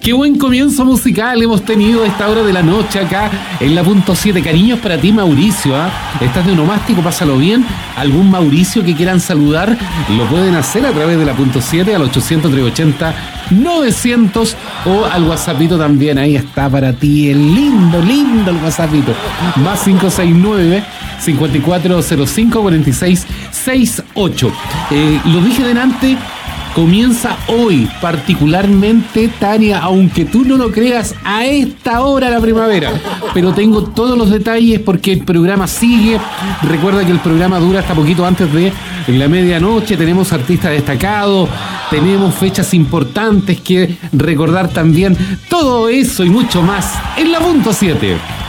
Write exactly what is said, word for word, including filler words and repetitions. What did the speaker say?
Qué buen comienzo musical hemos tenido a esta hora de la noche acá en la punto siete. Cariños para ti, Mauricio, ¿eh? Estás de onomástico, pásalo bien. ¿Algún Mauricio que quieran saludar? Lo pueden hacer a través de la punto siete al ochocientos, trescientos ochenta, novecientos o al WhatsAppito también. Ahí está para ti, el lindo, lindo el WhatsAppito. Más cinco seis nueve, cinco cuatro cero cinco, cuatro seis seis ocho. Eh, lo dije delante. Comienza hoy, particularmente, Tania, aunque tú no lo creas, a esta hora la primavera. Pero tengo todos los detalles porque el programa sigue. Recuerda que el programa dura hasta poquito antes de la medianoche. Tenemos artistas destacados, tenemos fechas importantes que recordar también. Todo eso y mucho más en la punto siete.